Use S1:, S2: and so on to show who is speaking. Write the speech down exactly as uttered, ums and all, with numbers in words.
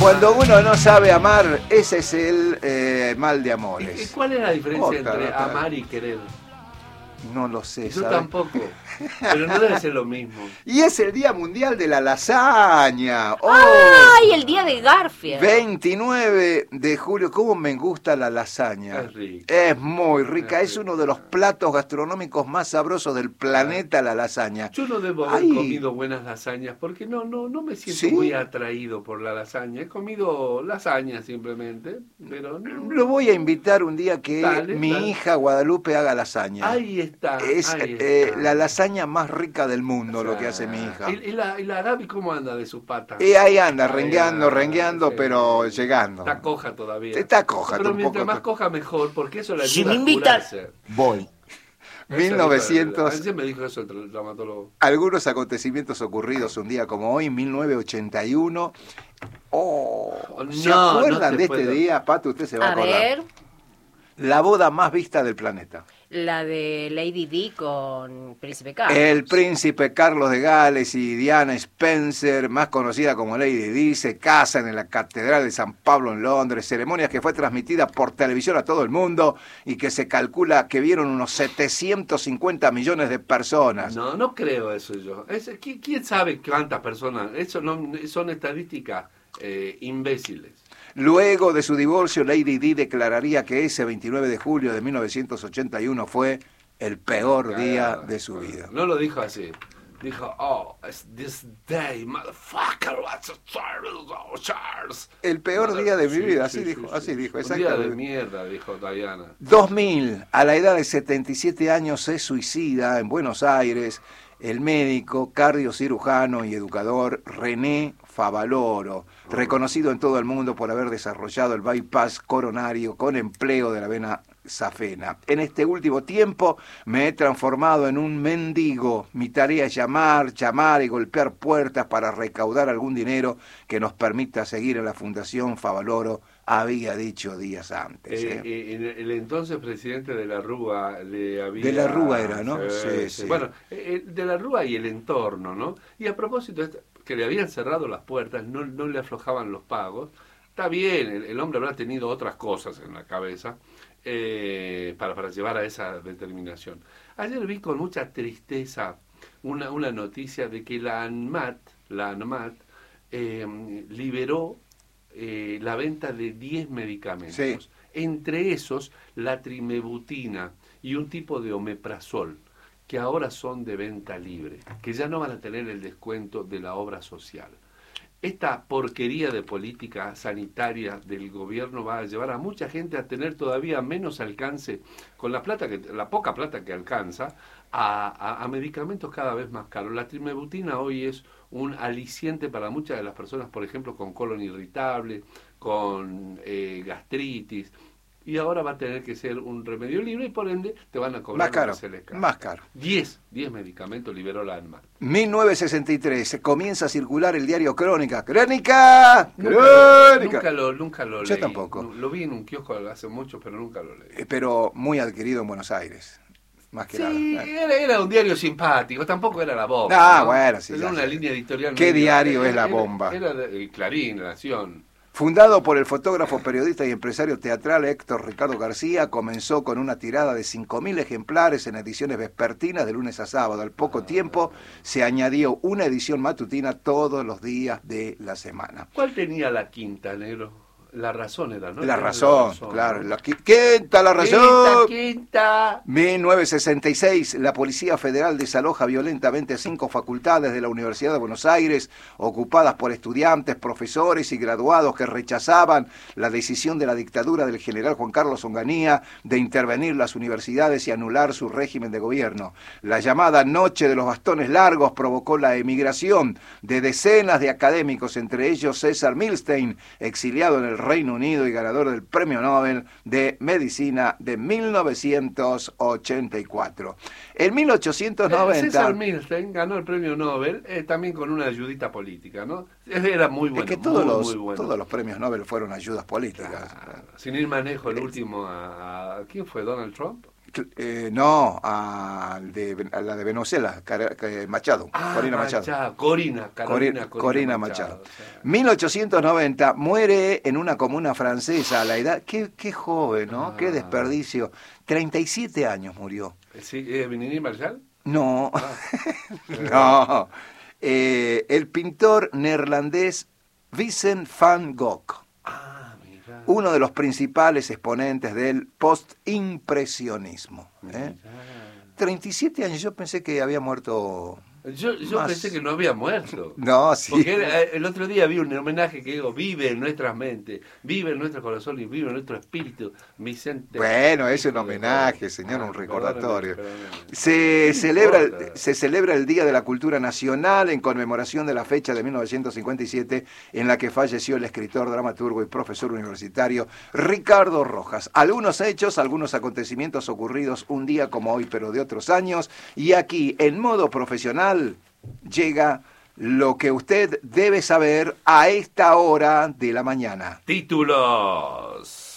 S1: Cuando uno no sabe amar, ese es el eh, mal de amores.
S2: ¿Y cuál es la diferencia
S1: Otra,
S2: entre
S1: otra.
S2: amar y querer?
S1: No lo sé,
S2: Yo
S1: ¿sabe?
S2: tampoco, pero no debe ser lo mismo.
S1: Y es el Día Mundial de la Lasaña. ¡Oh!
S3: ¡Ay, el día de Garfield!
S1: veintinueve de julio. ¿Cómo me gusta la lasaña?
S2: Es rica.
S1: Es muy rica.
S2: Es
S1: Es uno de los platos gastronómicos más sabrosos del planeta, la lasaña.
S2: Yo no debo haber
S1: Ay.
S2: comido buenas lasañas porque no, no, no me siento
S1: ¿Sí?
S2: muy atraído por la lasaña. He comido lasaña simplemente, pero no.
S1: Lo voy a invitar un día que
S2: Dale,
S1: mi
S2: dale.
S1: hija Guadalupe haga lasaña.
S2: Ahí está.
S1: Es
S2: ahí
S1: eh,
S2: está.
S1: la lasaña más rica del mundo,
S2: O sea,
S1: lo que hace mi hija.
S2: ¿Y, y la, y la Gaby cómo anda de sus patas?
S1: Y ahí anda,
S2: Ahí
S1: rengueando,
S2: anda,
S1: rengueando,
S2: sí.
S1: pero llegando.
S2: Está coja todavía.
S1: Está coja,
S2: Pero
S1: está un
S2: mientras
S1: poco-
S2: más coja mejor, porque eso le ayuda
S3: Si me
S2: a
S3: invitan,
S2: curarse.
S3: voy.
S2: Eso
S1: mil novecientos.
S2: dijo- Ayer me dijo eso el traumatólogo.
S1: Algunos acontecimientos ocurridos un día como hoy, mil novecientos ochenta y uno. Oh, ¿se
S2: No, no
S1: acuerdan
S2: te
S1: de este
S2: puedo.
S1: día? Pato, usted se va a
S3: A
S1: acordar.
S3: ver,
S1: La boda más vista del planeta.
S3: la de Lady Di con Príncipe Carlos.
S1: El príncipe Carlos de Gales y Diana Spencer, más conocida como Lady Di, se casan en la Catedral de San Pablo en Londres, ceremonias que fue transmitida por televisión a todo el mundo y que se calcula que vieron unos setecientos cincuenta millones de personas.
S2: No, no creo eso yo. Es, ¿qui- ¿Quién sabe cuántas personas? Eso no, son estadísticas eh, imbéciles.
S1: Luego de su divorcio, Lady Di declararía que ese veintinueve de julio de mil novecientos ochenta y uno fue el peor día de su vida.
S2: No lo dijo así. Dijo, oh, it's this day, motherfucker, what's a Charles, oh, Charles.
S1: El peor
S2: Mother-
S1: día de mi
S2: Sí,
S1: vida,
S2: sí,
S1: así
S2: sí,
S1: dijo,
S2: sí.
S1: así dijo,
S2: Un día de
S1: exactamente.
S2: mierda, dijo Diana.
S1: dos mil, a la edad de setenta y siete años, se suicida en Buenos Aires el médico, cardiocirujano y educador René Favaloro, reconocido en todo el mundo por haber desarrollado el bypass coronario con empleo de la vena safena. En este último tiempo me he transformado en un mendigo. Mi tarea es llamar, llamar y golpear puertas para recaudar algún dinero que nos permita seguir en la Fundación Favaloro, había dicho días antes.
S2: Eh,
S1: ¿eh?
S2: eh, el, el entonces presidente de la Rúa le había...
S1: De la Rúa era, ¿no?
S2: Sí,
S1: Sí,
S2: sí.
S1: sí.
S2: Bueno, eh, de la Rúa y el entorno, ¿no? Y a propósito, de esto, que le habían cerrado las puertas, no, no le aflojaban los pagos. Está bien, el, el hombre habrá tenido otras cosas en la cabeza eh, para, para llevar a esa determinación. Ayer vi con mucha tristeza una, una noticia de que la ANMAT, la ANMAT eh, liberó eh, la venta de diez medicamentos.
S1: Sí.
S2: Entre esos, la trimebutina y un tipo de omeprazol, que ahora son de venta libre, que ya no van a tener el descuento de la obra social. Esta porquería de política sanitaria del gobierno va a llevar a mucha gente a tener todavía menos alcance, con la plata que, la poca plata que alcanza, a, a, a medicamentos cada vez más caros. La trimebutina hoy es un aliciente para muchas de las personas, por ejemplo, con colon irritable, con eh, gastritis, y ahora va a tener que ser un remedio libre y por ende te van a cobrar
S1: Más caro,
S2: lo que se les cae.
S1: más caro.
S2: diez, diez medicamentos liberó la ANMAT.
S1: mil novecientos sesenta y tres, comienza a circular el diario Crónica. ¡Crónica!
S2: Nunca,
S1: ¡Crónica!
S2: nunca lo, nunca lo
S1: Yo
S2: leí.
S1: tampoco.
S2: No, lo vi en un kiosco hace mucho, pero nunca lo leí.
S1: Eh, Pero muy adquirido en Buenos Aires, más que
S2: Sí,
S1: nada.
S2: era, era un diario simpático, tampoco era la bomba.
S1: Ah,
S2: ¿no?
S1: bueno, sí,
S2: Era
S1: ya
S2: una
S1: sé.
S2: línea editorial.
S1: ¿Qué
S2: medio-
S1: diario es la
S2: era-
S1: bomba?
S2: Era, de- el Clarín, La Nación.
S1: Fundado por el fotógrafo, periodista y empresario teatral Héctor Ricardo García, comenzó con una tirada de cinco mil ejemplares en ediciones vespertinas de lunes a sábado. Al poco tiempo se añadió una edición matutina todos los días de la semana.
S2: ¿Cuál tenía la quinta, negro? La razón era, ¿no?
S1: La
S2: Era
S1: razón, claro.
S2: ¿no?
S1: La qui- quinta la razón.
S2: Quinta, quinta.
S1: mil novecientos sesenta y seis, la Policía Federal desaloja violentamente cinco facultades de la Universidad de Buenos Aires, ocupadas por estudiantes, profesores y graduados que rechazaban la decisión de la dictadura del general Juan Carlos Onganía de intervenir las universidades y anular su régimen de gobierno. La llamada Noche de los Bastones Largos provocó la emigración de decenas de académicos, entre ellos César Milstein, exiliado en el Reino Unido y ganador del Premio Nobel de Medicina de mil novecientos ochenta y cuatro. En mil ochocientos noventa...
S2: César Milstein ganó el premio Nobel eh, también con una ayudita política, ¿no? Era muy bueno.
S1: es que todos,
S2: muy,
S1: los,
S2: muy bueno.
S1: todos los premios Nobel fueron ayudas políticas.
S2: Claro. Sin ir manejo, el último a, a- ¿quién fue? ¿Donald Trump?
S1: Eh, no, a, de, a la de Venezuela, Car- eh, Machado,
S2: Ah,
S1: Corina Machado.
S2: Machado. Corina, Carolina,
S1: Corina,
S2: Corina,
S1: Corina
S2: Machado.
S1: Machado.
S2: O sea,
S1: mil ochocientos noventa, muere en una comuna francesa a la edad... Qué, qué joven, ¿no?
S2: Ah.
S1: Qué desperdicio. treinta y siete años murió.
S2: ¿Sí? ¿Es Benigni Marshall?
S1: No,
S2: Ah.
S1: no. Eh, el pintor neerlandés Vincent van Gogh,
S2: Ah, mira.
S1: uno de los principales exponentes del postimpresionismo. ¿eh?
S2: Mirá.
S1: treinta y siete años, yo pensé que había muerto...
S2: Yo, yo
S1: Más-
S2: pensé que no había muerto.
S1: No, sí.
S2: Porque él, eh, el otro día vi un homenaje que digo, vive en nuestras mentes, vive en nuestro corazón y vive en nuestro espíritu, Vicente.
S1: Bueno, es un
S2: Hijo de
S1: homenaje,
S2: todo.
S1: señor,
S2: Ah,
S1: un recordatorio.
S2: perdóneme, perdóneme.
S1: Se
S2: No
S1: celebra,
S2: importa.
S1: se celebra el Día de la Cultura Nacional en conmemoración de la fecha de mil novecientos cincuenta y siete en la que falleció el escritor, dramaturgo y profesor universitario Ricardo Rojas. Algunos hechos, algunos acontecimientos ocurridos un día como hoy, pero de otros años. Y aquí, en modo profesional, llega lo que usted debe saber a esta hora de la mañana.
S2: Títulos.